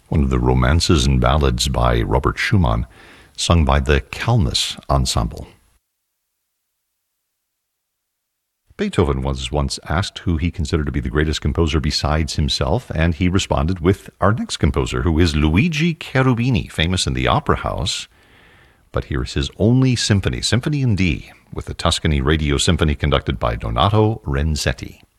one of the romances and ballads by Robert Schumann, sung by the Kalmus Ensemble. Beethoven was once asked who he considered to be the greatest composer besides himself, and he responded with our next composer, who is Luigi Cherubini, famous in the Opera House. But here's his only symphony, Symphony in D, with the Tuscany Radio Symphony conducted by Donato Renzetti.